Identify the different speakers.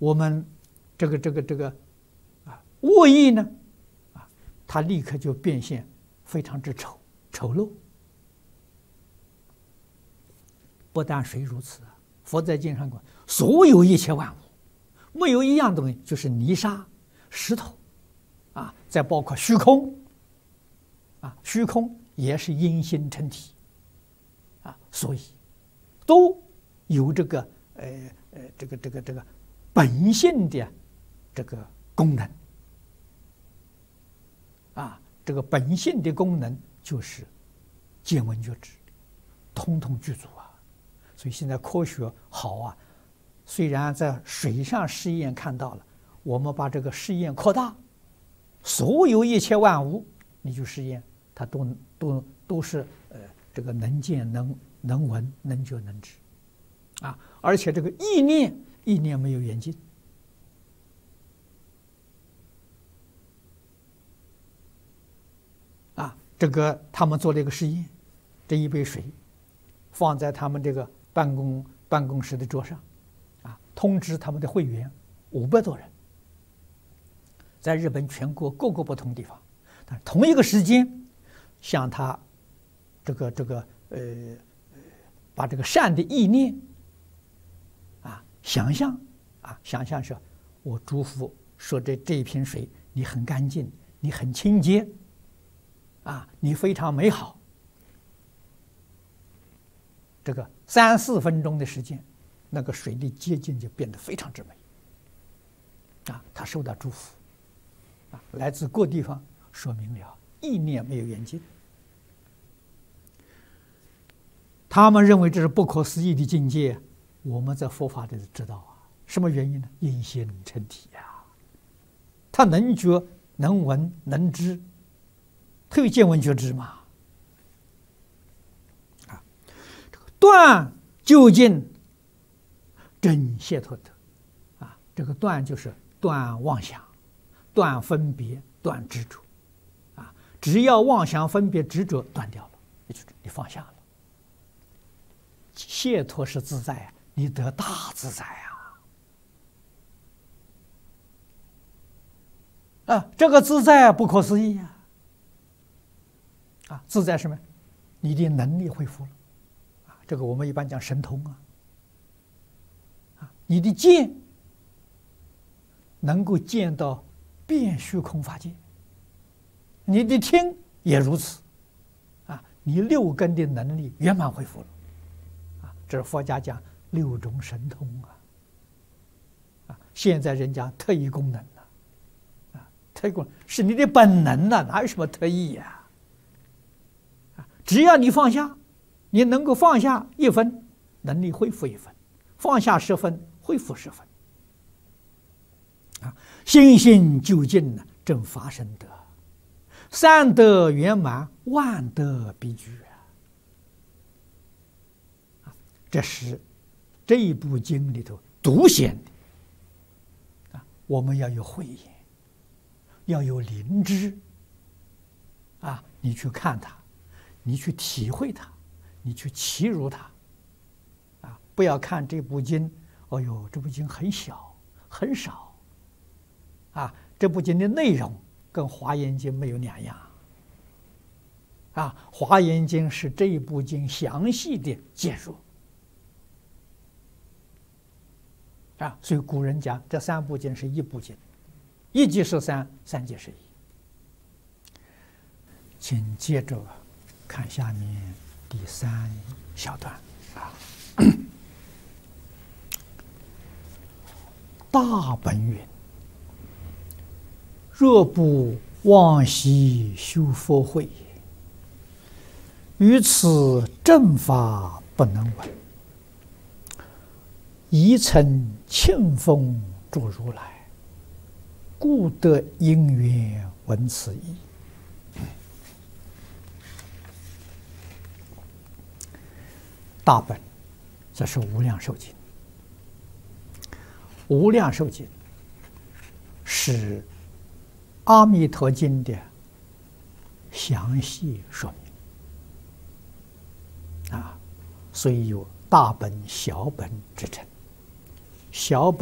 Speaker 1: 我们恶意呢，它立刻就变现非常之丑陋。不但谁如此啊，佛在经上讲，所有一切万物，没有一样东西就是泥沙、石头，再包括虚空，虚空也是因心成体，所以都有这个本性的这个功能，这个本性的功能就是见闻觉知，通通具足啊。所以现在科学好啊，虽然在水上试验看到了，我们把这个试验扩大，所有一切万物，你去试验，它都是这个能见、能闻、能觉、能知，而且这个意念没有远近，这个他们做了一个实验，这一杯水放在他们这个办公室的桌上，通知他们的会员500多人，在日本全国各个不同地方，但同一个时间，向他把这个善的意念想象是，我祝福说这一瓶水你很干净，你很清洁，你非常美好。这个3、4分钟的时间，那个水的结晶就变得非常之美，他受到祝福，来自各地方，说明了意念没有远近。他们认为这是不可思议的境界，我们在佛法里知道什么原因呢？因心成体他能觉、能闻、能知，他有见闻觉知嘛？断究竟真解脱得，这个断就是断妄想、断分别、断执着，只要妄想、分别、执着断掉了，也就是你放下了。解脱是自在，你得大自在这个自在不可思议自在什么？你的能力恢复了。这个我们一般讲神通你的见能够见到遍虚空法界，你的听也如此你6根的能力圆满恢复了这是佛家讲6种神通现在人家特异功能特异功能是你的本能哪有什么特异只要你放下，你能够放下1分，能力恢复1分；放下10分，恢复10分。心性究竟正法身德，三德圆满，万德必具这是这一部经里头独显的我们要有慧眼，要有灵知你去看它，你去体会它，你去契入它不要看这部经，哦呦，这部经很小很少这部经的内容跟《华严经》没有两样《华严经》是这一部经详细的介入所以古人讲这3部经是一部经，一即是3，三即是一。请接着看下面第3小段大本云：若不往昔修佛慧，于此正法不能闻。宜乘清风著如来，故得因缘闻此意。大本，这是无量寿经。无量寿经是阿弥陀经的详细说明所以有大本小本之称。小本